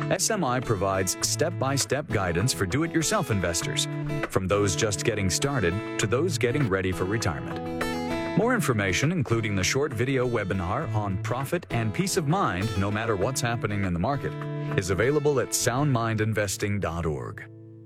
SMI provides step-by-step guidance for do-it-yourself investors, from those just getting started to those getting ready for retirement. More information, including the short video webinar on profit and peace of mind no matter what's happening in the market, is available at soundmindinvesting.org.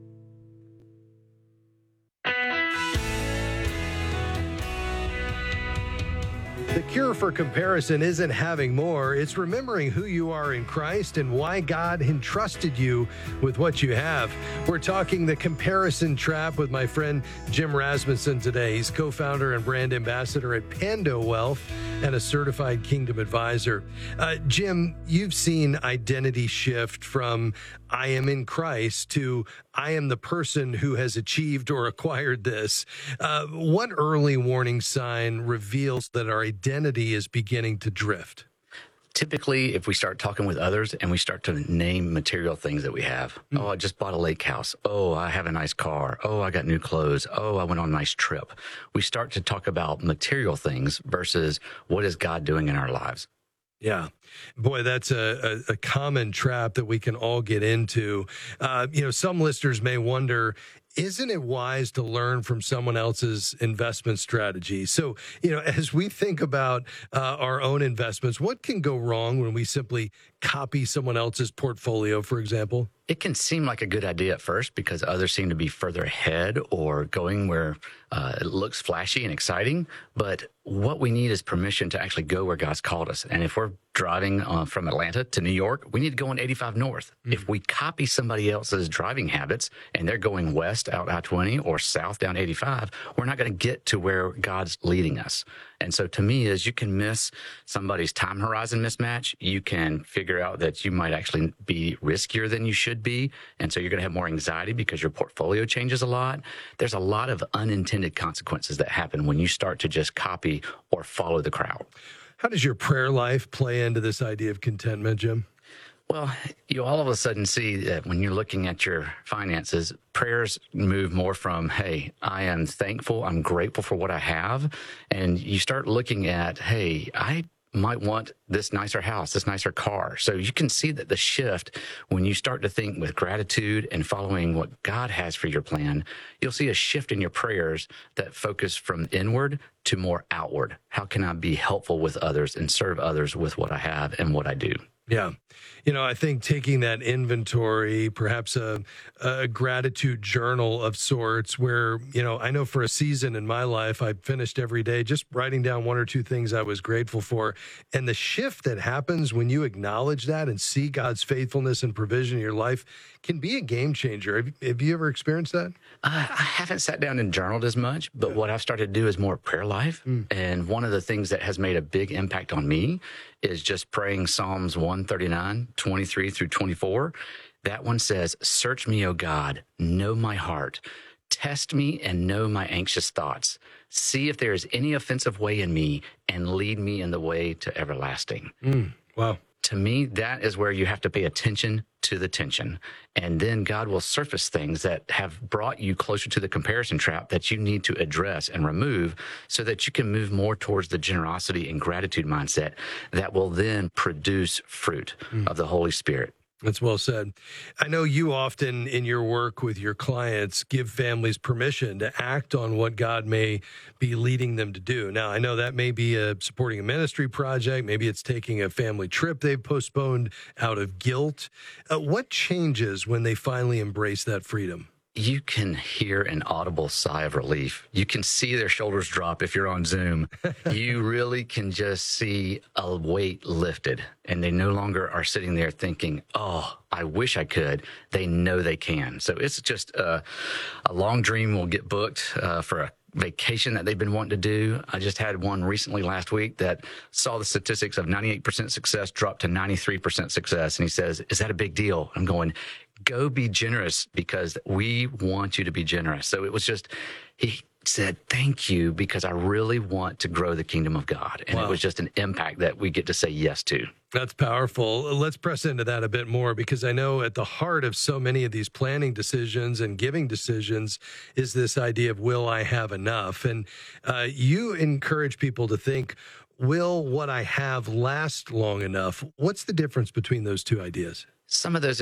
The cure for comparison isn't having more. It's remembering who you are in Christ and why God entrusted you with what you have. We're talking the comparison trap with my friend Jim Rasmussen today. He's co-founder and brand ambassador at Pando Wealth and a certified Kingdom advisor. Jim, you've seen identity shift from I am in Christ to I am the person who has achieved or acquired this. What early warning sign reveals that our identity is beginning to drift? Typically, if we start talking with others and we start to name material things that we have. Oh, I just bought a lake house. Oh, I have a nice car. Oh, I got new clothes. Oh, I went on a nice trip. We start to talk about material things versus what is God doing in our lives. Yeah. Boy, that's a common trap that we can all get into. Some listeners may wonder, isn't it wise to learn from someone else's investment strategy? So, as we think about our own investments, what can go wrong when we simply copy someone else's portfolio, for example? It can seem like a good idea at first because others seem to be further ahead or going where it looks flashy and exciting. But what we need is permission to actually go where God's called us. And if we're driving from Atlanta to New York, we need to go on 85 North. If we copy somebody else's driving habits and they're going west out I-20 or south down 85, we're not going to get to where God's leading us. And so to me is you can miss somebody's time horizon mismatch. You can figure out that you might actually be riskier than you should be. And so you're going to have more anxiety because your portfolio changes a lot. There's a lot of unintended consequences that happen when you start to just copy or follow the crowd. How does your prayer life play into this idea of contentment, Jim? Well, you all of a sudden see that when you're looking at your finances, prayers move more from, hey, I am thankful, I'm grateful for what I have. And you start looking at, hey, I might want this nicer house, this nicer car. So you can see that the shift when you start to think with gratitude and following what God has for your plan, you'll see a shift in your prayers that focus from inward to more outward. How can I be helpful with others and serve others with what I have and what I do? Yeah. I think taking that inventory, perhaps a gratitude journal of sorts where, I know for a season in my life, I finished every day just writing down one or two things I was grateful for. And the shift that happens when you acknowledge that and see God's faithfulness and provision in your life can be a game changer. Have you ever experienced that? I haven't sat down and journaled as much, but what I've started to do is more prayer life. And one of the things that has made a big impact on me is just praying Psalms 139, 23 through 24. That one says, search me, O God, know my heart. Test me and know my anxious thoughts. See if there is any offensive way in me and lead me in the way to everlasting. Wow. To me, that is where you have to pay attention to the tension. And then God will surface things that have brought you closer to the comparison trap that you need to address and remove so that you can move more towards the generosity and gratitude mindset that will then produce fruit of the Holy Spirit. That's well said. I know you often in your work with your clients give families permission to act on what God may be leading them to do. Now, I know that may be supporting a ministry project. Maybe it's taking a family trip they've postponed out of guilt. What changes when they finally embrace that freedom? You can hear an audible sigh of relief. You can see their shoulders drop if you're on Zoom. You really can just see a weight lifted, and they no longer are sitting there thinking, oh, I wish I could. They know they can. So it's just a long dream will get booked for a vacation that they've been wanting to do. I just had one recently last week that saw the statistics of 98% success drop to 93% success. And he says, is that a big deal? I'm going, go be generous because we want you to be generous. So it was just, he said, thank you, because I really want to grow the kingdom of God. And It was just an impact that we get to say yes to. That's powerful. Let's press into that a bit more, because I know at the heart of so many of these planning decisions and giving decisions is this idea of, will I have enough? And you encourage people to think, will what I have last long enough? What's the difference between those two ideas? Some of those